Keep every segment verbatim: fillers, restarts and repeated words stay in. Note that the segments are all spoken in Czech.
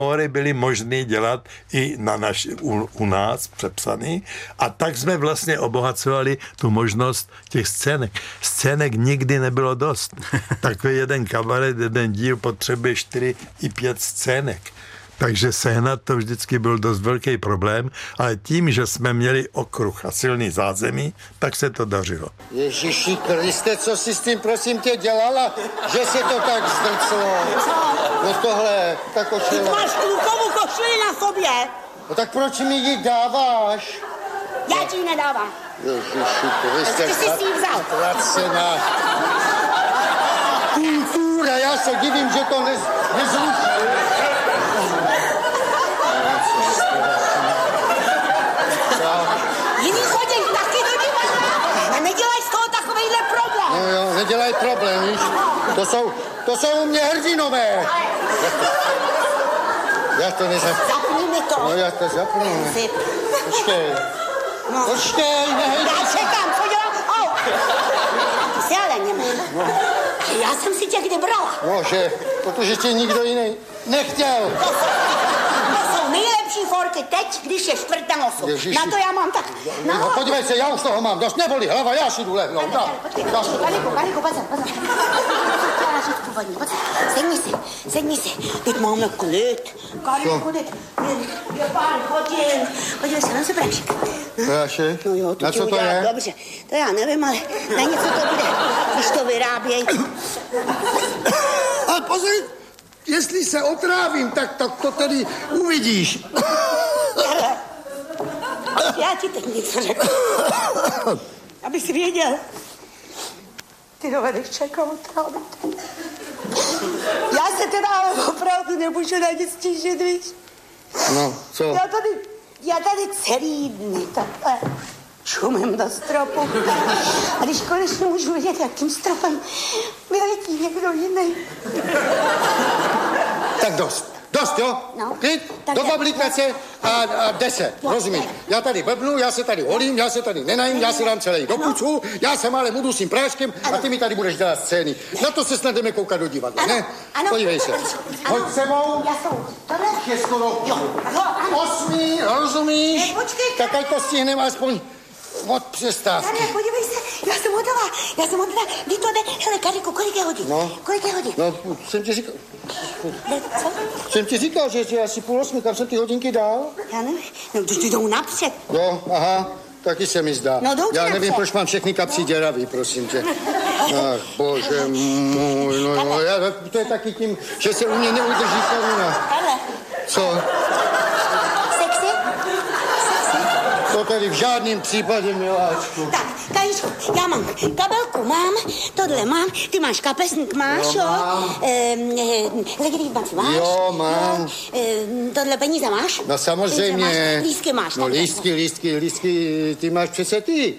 hory byly možné dělat i na naš, u, u nás přepsaný a tak jsme vlastně obohacovali tu možnost těch scének. Scének nikdy nebylo dost. Takový jeden kabaret, jeden díl potřebuje čtyři i pět scének. Takže sehnat to vždycky byl dost velký problém, ale tím, že jsme měli okruh a silný zázemí, tak se to dařilo. Ježiši Kriste, co jsi s tím prosím tě dělala, že se to tak zdrclo? No tohle, ta košile. Ty máš klukovou košili na sobě. No tak proč mi ji dáváš? Já ti ji nedávám. Ježiši Kriste. Ty jsi si ji vzal. Vracena. Kultura, já se divím, že to nez, nezruší. Jiný chodí taky do divadla a nedělaj z toho takovejhle problém. No jo, nedělaj problém, víš? To jsou, to jsou u mě hrdinové. Já to nezapnu. Zapni mi to. No já to zapnu. Počkej. No. Počkej, nehej. Já čekám, co dělám? Au. Ty jsi ale němý. No. Já jsem si tě kdy brala. No, že, protože tě nikdo jiný nechtěl. To jsou, to jsou nejlepší forky teď, když je čtvrt na nosu. Ježiši. Na to já mám tak. No, no podívej se, já už toho mám dost, nebolí hlava, já si jdu lehnout. Kaliku, Kaliku, pozor, pozor. Já si tu vodní, pozor. Sedni si, sedni si. Teď máme klid. Kaliku, klid. Je, je pár hodin. Podívej se, na se brašek. Brašek? No jo, to na ti co to udělám, je? dobře. To já nevím, ale na něco to bude, když to vyráběj. Ale pozor, jestli se otrávím, tak, tak to tedy uvidíš. Já ti teď něco řeknu. Abys věděl. Ty dovedeš čekat otrávit. Já se teda ale opravdu nemůžu na nic stížit, víš? No, co? Já tady, já tady celý dny takhle čumím do stropu. A když konečně můžu vidět, jak tím stropem vyletí někdo jiný. Tak dost. Dost, jo? No. Klid, Tak do já- publikace a, a deset, No, rozumíš? tak. Já tady blbnu, já se tady holím, já se tady nenajím, já se dám celý do pucu, já se málem udusím práškem a ty mi tady budeš dělat scény. Na to se snad jdeme koukat do divadla, Ano, ne? ano. Podívej se. Ano. Hoď sebou. Já jsou. Tohle? Je skoro Jo. Ano, ano. osmý, rozumíš? Ne, počkej. Tak ať to stihneme aspoň od přestávky. Ne, podívej se, já jsem hotová, já jsem hotová, kdy to jde, hele, Kariku, kolik je hodin? No. Kolik je hodin? No, jsem ti říkal, Ne, co? jsem ti říkal, že je asi půl osmi, kam jsem ty hodinky dal? Já nevím, no, ty jdou napřed. Jo, aha, taky se mi zdá. No, jdou ti Já nevím, napřed. proč mám všechny kapsy děravý, prosím tě. Ach, bože můj, no jo, já, to je taky tím, že se u mě neudrží koruna. Hele, Co? sexy? To tady v žádném případě, miláčku. Tak, Kajíčku, já mám kabelku, mám, tohle mám, ty máš kapesník, máš, Jo, jo? mám. Ehm, eh, legitimizaci máš? Jo, mám. Jo, ehm, tohle peníze máš? No samozřejmě. Peníze máš, lístky máš. No takhle. lístky, lístky, lístky, ty máš přece ty.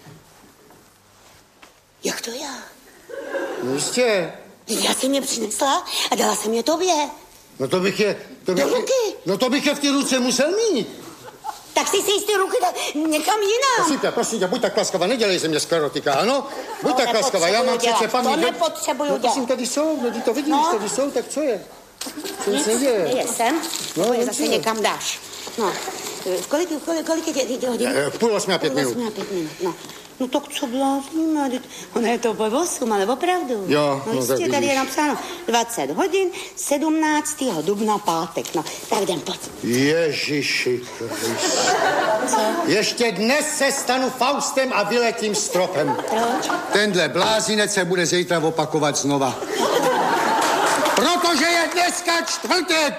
Jak to já? No jistě. Já jsem je přinesla a dala jsem je tobě. No to bych je... To bych Do je, ruky. no to bych je v ty ruce musel mít. Tak si si ty ruky dal někam jinam. Prosím tě, prosím tě, buď tak laskavá, nedělej ze mě sklerotika, ano? Buď To tak laskavá, já mám nepotřebuju přece dělat, paměť. to nepotřebuju No prosím, dělat. tady jsou, no ty to vidíš, No. tady jsou, tak co je? Co Nic, se děje? je sem, No, no, je dobře. zase někam dáš. No, kolik, kolik, kolik je tě, tě hodin? Eh, Půl osmi a pět Půl minut. osmi a pět minut, no. No tak co blázníme, teď ono je to po osm, ale opravdu. Jo, no, no, jistě, tak tady je vidíš. napsáno dvacet hodin, sedmnáctého dubna pátek, no, tak jdem, pojď. Ježiši Kriste. Ještě dnes se stanu Faustem a vyletím stropem. Proč? Tenhle blázinec se bude zítra opakovat znova. Protože je dneska čtvrtek.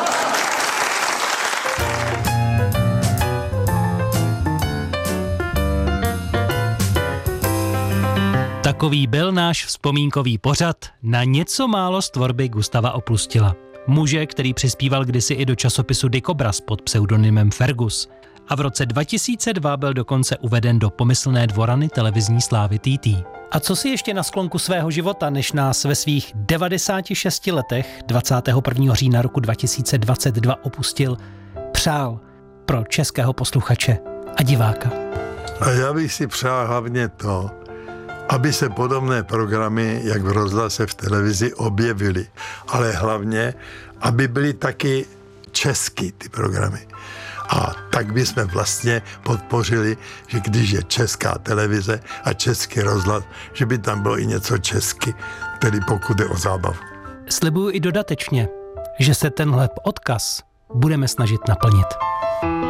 Takový byl náš vzpomínkový pořad na něco málo z tvorby Gustava Opustila. Muže, který přispíval kdysi i do časopisu Dikobraz pod pseudonymem Fergus. A v roce dva tisíce dva byl dokonce uveden do pomyslné dvorany televizní slávy T T. A co si ještě na sklonku svého života, než nás ve svých devadesáti šesti letech dvacátého prvního října roku dva tisíce dvacet dva opustil, přál pro českého posluchače a diváka. A já bych si přál hlavně to, aby se podobné programy, jak v rozhlase, v televizi, objevily. Ale hlavně, aby byly taky česky ty programy. A tak bychom vlastně podpořili, že když je česká televize a český rozhlas, že by tam bylo i něco česky, tedy pokud je o zábavu. Slibuju i dodatečně, že se tenhle odkaz budeme snažit naplnit.